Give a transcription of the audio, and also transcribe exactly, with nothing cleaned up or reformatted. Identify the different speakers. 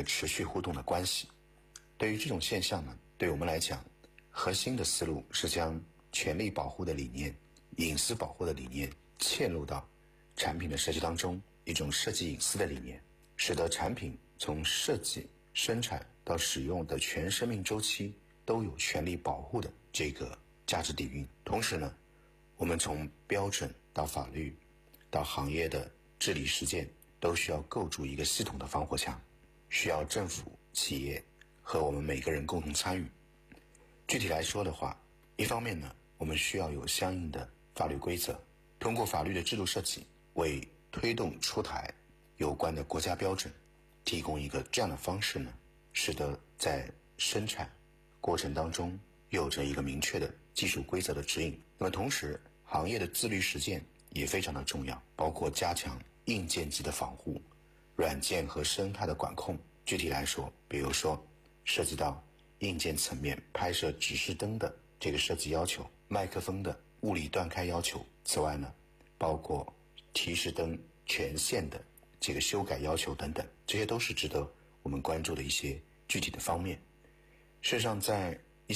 Speaker 1: 个持续互动的关系。对于这种现象呢，对我们来讲，核心的思路是将权利保护的理念、隐私保护的理念嵌入到产品的设计当中，一种设计隐私的理念，使得产品从设计、生产到使用的全生命周期都有权利保护的这个价值底蕴。同时呢，我们从标准到法律到行业的治理实践，都需要构筑一个系统的防火墙，需要政府、企业和我们每个人共同参与。具体来说的话，一方面呢，我们需要有相应的法律规则，通过法律的制度设计，为推动出台有关的国家标准提供一个这样的方式呢，使得在生产过程当中有着一个明确的技术规则的指引。那么同时，行业的自律实践也非常的重要，包括加强硬件级的防护、软件和生态的管控。具体来说，比如说涉及到硬件层面拍摄指示灯的这个设计要求，麦克风的物理断开要求。此外呢，包括提示灯权限的这个修改要求等等，这些都是值得我们关注的一些具体的方面。事实上，在